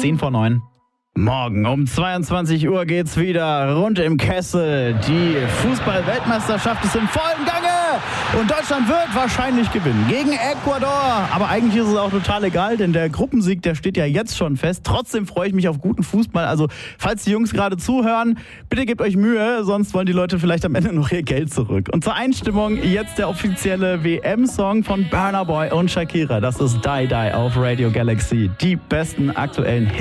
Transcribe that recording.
10 vor 9. Morgen um 22 Uhr geht's wieder rund im Kessel. Die Fußball-Weltmeisterschaft ist im vollen Gange und Deutschland wird wahrscheinlich gewinnen gegen Ecuador. Aber eigentlich ist es auch total egal, denn der Gruppensieg, der steht ja jetzt schon fest. Trotzdem freue ich mich auf guten Fußball. Also falls die Jungs gerade zuhören, bitte gebt euch Mühe, sonst wollen die Leute vielleicht am Ende noch ihr Geld zurück. Und zur Einstimmung jetzt der offizielle WM-Song von Burna Boy und Shakira. Das ist Die Die auf Radio Galaxy. Die besten aktuellen Hits.